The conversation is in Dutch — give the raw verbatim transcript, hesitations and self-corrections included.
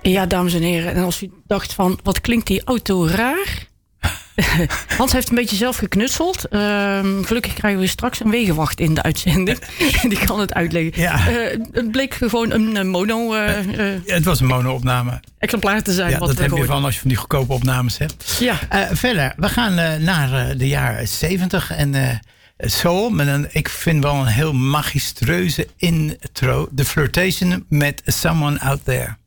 Ja, dames en heren. En als u dacht van, wat klinkt die auto raar? Hans heeft een beetje zelf geknutseld. Uh, gelukkig krijgen we straks een wegenwacht in de uitzending. Die kan het uitleggen. Ja. Uh, het bleek gewoon een uh, mono... Uh, uh, ja, het was een mono-opname. Exemplaar te zijn. Ja, wat dat we heb je gooien. van als je van die goedkope opnames hebt. Ja. Uh, verder, we gaan uh, naar uh, de jaren zeventig. En uh, soul, met een, ik vind wel een heel magistreuze intro. The Flirtation met Someone Out There.